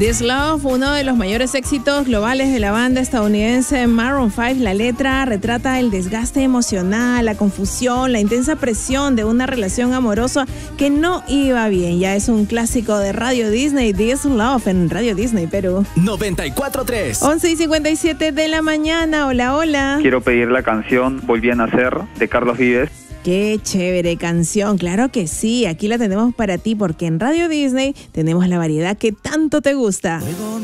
This Love, uno de los mayores éxitos globales de la banda estadounidense Maroon 5. La letra retrata el desgaste emocional, la confusión, la intensa presión de una relación amorosa que no iba bien. Ya es un clásico de Radio Disney, This Love, en Radio Disney Perú. 94.3 11:57 de la mañana. Hola, hola. Quiero pedir la canción Volví a Nacer de Carlos Vives. Qué chévere canción, claro que sí, aquí la tenemos para ti porque en Radio Disney tenemos la variedad que tanto te gusta.